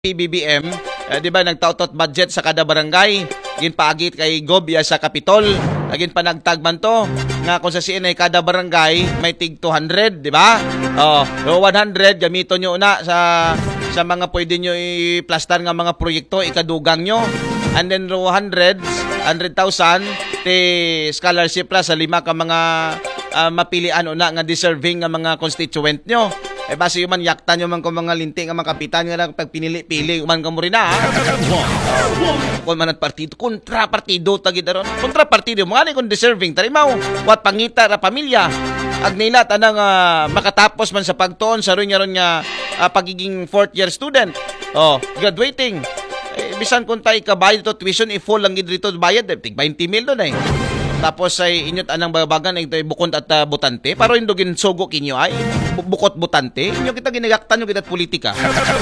PBBM, di ba nagtautot budget sa kada barangay, ginpaagit kay Gobya sa Kapitol, agin pa nagtagman to, nga kung sa CNA kada barangay may tig 200, di ba? Oh, 100 gamito nyo na sa mga pwede nyo i-plaster nga mga proyekto, ikadugang nyo. And then 100,000 ti scholarship la sa 5 ka mga mapilian una nga deserving nga mga constituent nyo. Base yung man yaktan nyo man kung mga linting nga mga kapitan nga lang pag pinili-pili man ka mo rin na. Kung man at partido, kontra-partido tagid aron. Kontra-partido mo nga kung deserving tarimaw. Wat pangita ra pamilya. Agnila tanang makatapos man sa pagtuon sa ron nga pagiging 4th year student. Graduating. Bisan kung tayo kabayad to tuition, i-full lang gid rito bayad, tig 20 mil doon Tapos ay inyot anang babagan ay bukod at butante. Pero hindi ginsugo kinyo ay bukot butante. Inyo kita ginagaktan nyo kita politika.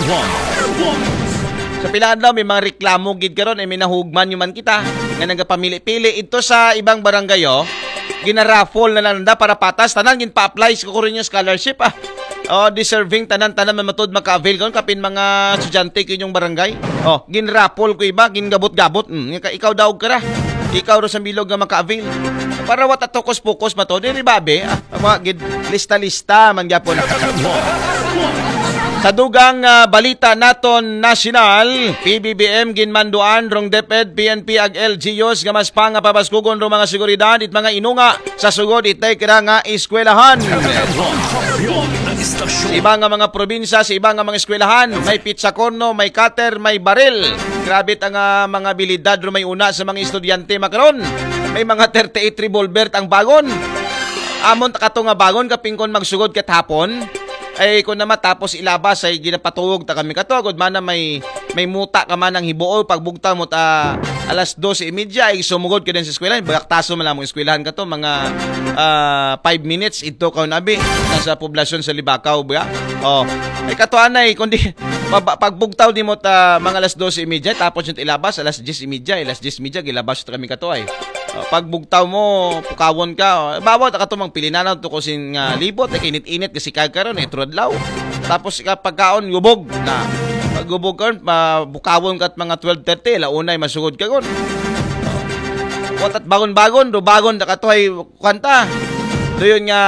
Sa pilaan daw may mga reklamo gid karon ay minahugman nyo man kita. Nga nagapamili-pili ito sa ibang barangay ginaraffle na lang para patas. Tanan gin-pa-apply ko rin yung scholarship deserving tanan-tanan mamatod maka-avail kon kapin mga estudyante kinyong barangay. Ginraffle ko iba, gingabot-gabot. Ikaw daw ka ra. Ikaw ro sa bilog nga maka-avail. Para wat atokos-pokos mato diri babe. Lista-lista man gyapon. Sa dugang balita naton nasyonal, PBBM ginmanduan rong DepEd, PNP ag LGUs nga mas panga pabaskugon rong mga seguridad it mga inunga sa sugod itay kira nga eskwelahan. Sa iba nga mga probinsya, sa iba nga mga eskwelahan, may pizza corno, may cutter, may baril. Grabe ang mga abilidad ro may una sa mga estudyante makaron. May mga 38 revolver ang bagon. Amon kato nga bagon kaping kon magsugod ket hapon. Ay kung na matapos ilabas ay ginapatuwog ta kami katugod man na may muta ka man ang hibuo pagbugta mo ta alas 12:30 ay sumugod ka din sa eskwelahan bagaktaso man lang mo eskwelahan ka to mga 5 minutes ito ka nabi nasa poblasyon sa Libakaw ba ay katuan ay kundi pagbugtaw di mo ta mga alas 12:30 tapos yung ilabas alas 10:30 gilabas ta kami kato ay pagbugtaw mo pukawon ka bawat ka to mang pilinanan to kusin nga libot ay kinit-init kasi kagkaron law. Tapos pagkaon gubog na paggubog karon bukawon kat mga 12:30 launay masugod ka gon. Watat bagon-bagon do bagon da katoy kwanta. Doyon nga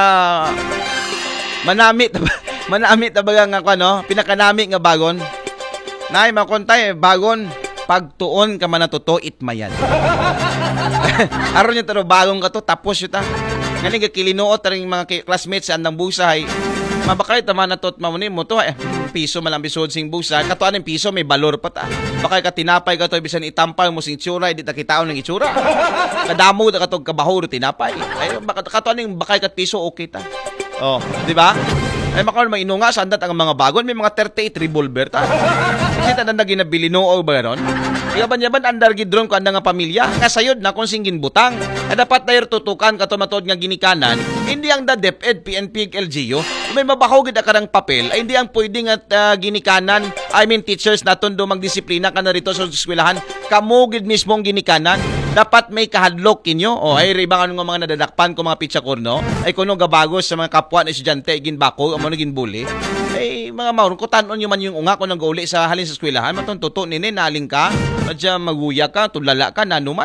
manamit baga nga kano pinakanami nga bagon. Nay makontay bagon pagtuon ka man natuto itmayan. Aron yung taro bagong ka to tapos yun ta. Ngayon kakilinuot rin mga classmates sa andang busahay. Mabakay tama na tot mamunin mo to piso malang bisod sing busa katuan ng piso may balor pa ta bakay ka tinapay ka to bisan itampay mo sing itsura di ta kitaon ng itsura kadamo da katog kabaho tinapay ay katuan ng bakay ka piso okay ta di ba ay makaon mainunga sandat ang mga bagon may mga 38 revolver ta kasi tanan na ginabili noo ba ron yaban andar gidron ko anda nga pamilya nga sayod na kung singgin butang dapat dayer tutukan kato matod nga ginikanan hindi ang da DepEd PNP LGU may mabahaw gid akarang papel ay hindi ang pwedeng at ginikanan teachers naton do magdisiplina ka na rito sa eskwelahan kamo gid mismong ginikanan dapat may kahadlok kinyo ay ribangan nga mga nadadakpan ko mga pizza corno ay kuno gabagos sa mga kapwa na estudyante ginbako amo naging bully ay mga maurong ko tanon nyo man yung unga ko nang gauli sa halin sa eskwelahan maton tuto nini naling ka madya maguya ka tulala ka nanuman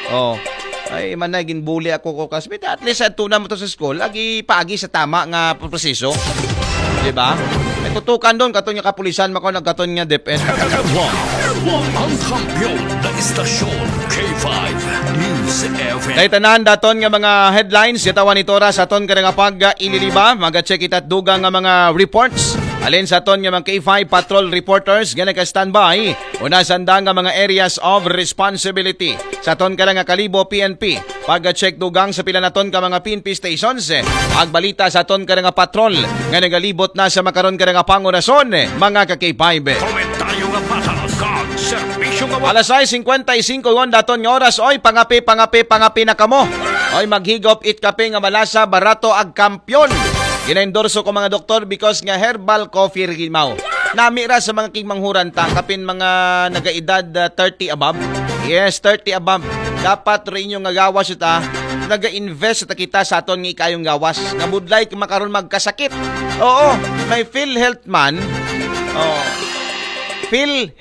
ay managing bully ako ko kasbit at least at tuna mo to sa school agi paagi sa tama nga proseso di ba ay tutukan doon katon nga kapulisan mako nagkaton nga DepEd ang kampiyon na istasyon K5 News FM. Dahil tanan daton nga mga headlines yatawan ni Tora sa ton nga pag-ililiba maga-check itat dugang nga mga reports alin sa ton nga mga K5 patrol reporters nga naka-standby una sanda nga mga areas of responsibility sa ton nga kalibo PNP pag-check dugang sa pila naton ka mga PNP stations pagbalita sa ton nga patrol nga nagalibot na sa makaron nga pangunason mga ka-K5 Komentaryo nga patas kag serbisyo nga alas 6:55 yon daton nga oras oy pangapi na kamo oy maghigop it kape nga malasa barato ag kampyon gina-endorso ko mga doktor because nga herbal coffee rimaw nami ra sa mga kingmanghuran ta kapin mga nagaedad 30 above yes 30 above dapat rin yung nga gawas ita naga-invest sa kita sa aton nga ikayong gawas nga budlay makaron magkasakit may PhilHealth man Phil